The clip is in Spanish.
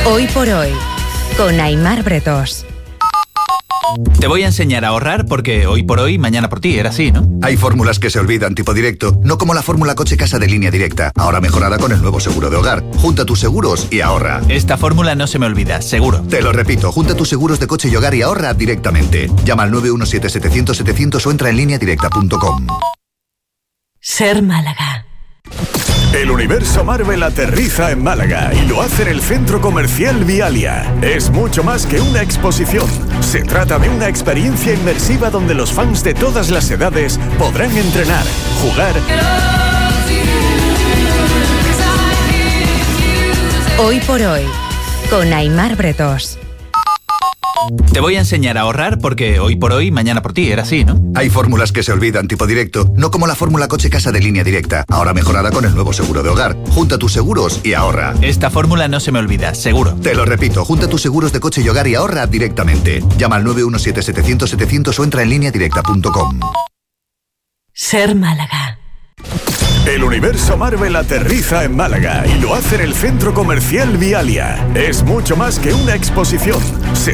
Hoy por hoy, con Aimar Bretós. Te voy a enseñar a ahorrar porque hoy por hoy, mañana por ti, era así, ¿no? Hay fórmulas que se olvidan, tipo directo, no como la fórmula coche-casa de Línea Directa, ahora mejorada con el nuevo seguro de hogar. Junta tus seguros y ahorra. Esta fórmula no se me olvida, seguro. Te lo repito, junta tus seguros de coche y hogar y ahorra directamente. Llama al 917-700-700 o entra en lineadirecta.com. Ser Málaga. El universo Marvel aterriza en Málaga y lo hace en el Centro Comercial Vialia. Es mucho más que una exposición. Se trata de una experiencia inmersiva donde los fans de todas las edades podrán entrenar, jugar. Hoy por hoy, con Aimar Bretós. Te voy a enseñar a ahorrar porque hoy por hoy, mañana por ti, era así, ¿no? Hay fórmulas que se olvidan, tipo directo, no como la fórmula coche-casa de Línea Directa, ahora mejorada con el nuevo seguro de hogar. Junta tus seguros y ahorra. Esta fórmula no se me olvida, seguro. Te lo repito, junta tus seguros de coche y hogar y ahorra directamente. Llama al 917-700-700 o entra en lineadirecta.com. Ser Málaga. El universo Marvel aterriza en Málaga y lo hace en el Centro Comercial Vialia. Es mucho más que una exposición. Se